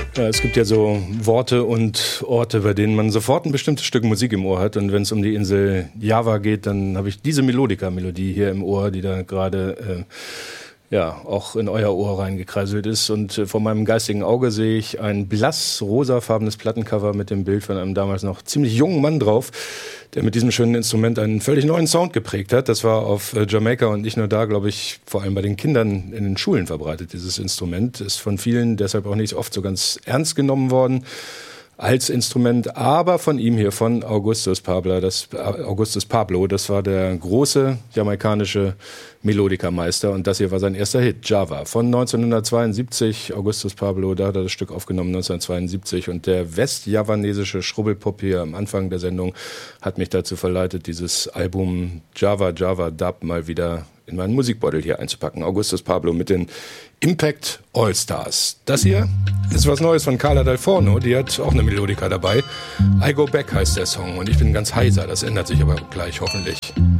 Ja, es gibt ja so Worte und Orte, bei denen man sofort ein bestimmtes Stück Musik im Ohr hat. Und wenn es um die Insel Java geht, dann habe ich diese Melodika-Melodie hier im Ohr, die da gerade auch in euer Ohr reingekreiselt ist. Und vor meinem geistigen Auge sehe ich ein blass rosafarbenes Plattencover mit dem Bild von einem damals noch ziemlich jungen Mann drauf, der mit diesem schönen Instrument einen völlig neuen Sound geprägt hat. Das war auf Jamaika und nicht nur da, glaube ich, vor allem bei den Kindern in den Schulen verbreitet. Dieses Instrument ist von vielen deshalb auch nicht oft so ganz ernst genommen worden als Instrument, aber von ihm hier, von Augustus Pablo, das war der große jamaikanische Melodikameister und das hier war sein erster Hit, Java, von 1972. Augustus Pablo, da hat er das Stück aufgenommen, 1972, und der westjavanesische Schrubbelpop hier am Anfang der Sendung hat mich dazu verleitet, dieses Album Java Dub mal wieder in meinen Musikbeutel hier einzupacken. Augustus Pablo mit den Impact All-Stars. Das hier ist was Neues von Carla Del Forno, die hat auch eine Melodika dabei. I Go Back heißt der Song und ich bin ganz heiser, das ändert sich aber gleich hoffentlich.